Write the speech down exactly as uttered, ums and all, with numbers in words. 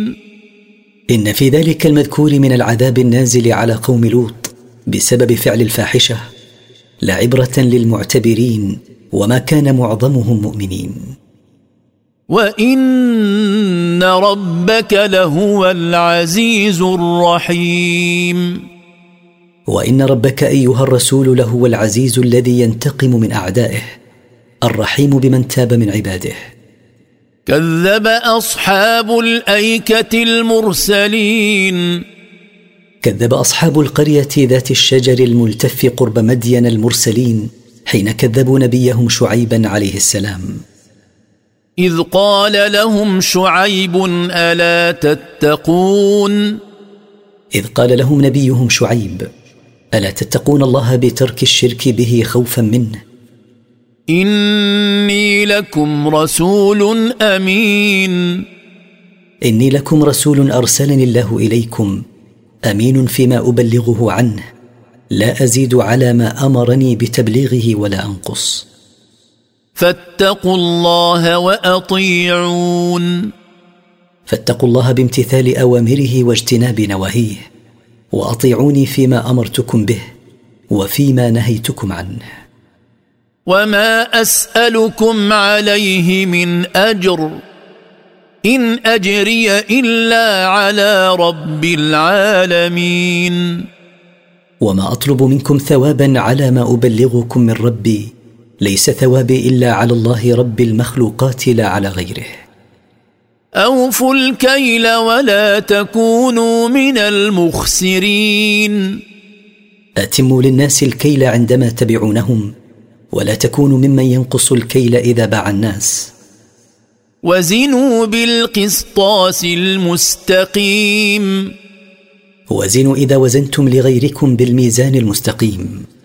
إن في ذلك المذكور من العذاب النازل على قوم لوط بسبب فعل الفاحشة لعبرة للمعتبرين وما كان معظمهم مؤمنين. وإن ربك لهو العزيز الرحيم. وإن ربك أيها الرسول لهو العزيز الذي ينتقم من أعدائه الرحيم بمن تاب من عباده. كذب أصحاب الأيكة المرسلين. كذب أصحاب القرية ذات الشجر الملتف قرب مدين المرسلين حين كذبوا نبيهم شعيبا عليه السلام. إذ قال لهم شعيب ألا تتقون. إذ قال لهم نبيهم شعيب ألا تتقون الله بترك الشرك به خوفا منه. إني لكم رسول أمين. إني لكم رسول أرسلني الله إليكم أمين فيما أبلغه عنه لا أزيد على ما أمرني بتبليغه ولا أنقص. فاتقوا الله وأطيعون. فاتقوا الله بامتثال أوامره واجتناب نواهيه وأطيعوني فيما أمرتكم به وفيما نهيتكم عنه. وما أسألكم عليه من أجر إن أجري إلا على رب العالمين. وما أطلب منكم ثوابا على ما أبلغكم من ربي ليس ثوابي إلا على الله رب المخلوقات لا على غيره. أوفوا الكيل ولا تكونوا من المخسرين. أتموا للناس الكيل عندما تبعونهم ولا تكونوا ممن ينقص الكيل إذا باع الناس. وزنوا بالقسطاس المستقيم. وزنوا إذا وزنتم لغيركم بالميزان المستقيم.